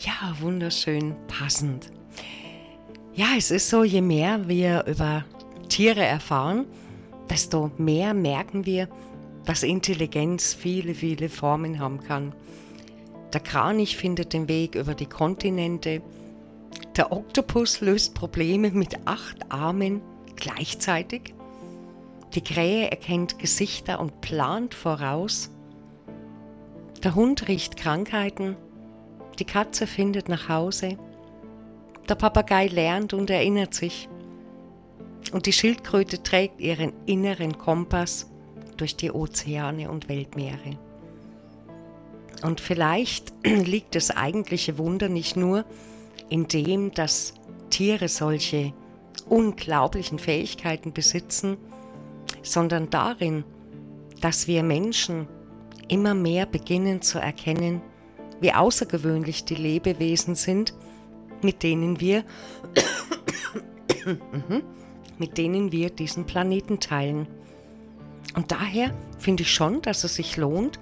Ja, wunderschön passend. Ja, es ist so, je mehr wir über Tiere erfahren, desto mehr merken wir, dass Intelligenz viele, viele Formen haben kann. Der Kranich findet den Weg über die Kontinente. Der Oktopus löst Probleme mit 8 Armen gleichzeitig. Die Krähe erkennt Gesichter und plant voraus. Der Hund riecht Krankheiten. Die Katze findet nach Hause. Der Papagei lernt und erinnert sich. Und die Schildkröte trägt ihren inneren Kompass durch die Ozeane und Weltmeere. Und vielleicht liegt das eigentliche Wunder nicht nur in dem, dass Tiere solche unglaublichen Fähigkeiten besitzen, sondern darin, dass wir Menschen immer mehr beginnen zu erkennen, wie außergewöhnlich die Lebewesen sind, mit denen wir diesen Planeten teilen. Und daher finde ich schon, dass es sich lohnt,